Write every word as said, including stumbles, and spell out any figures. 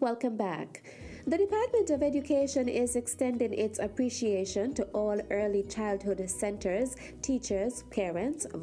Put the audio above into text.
Welcome back. The Department of Education is extending its appreciation to all early childhood centers, teachers, parents,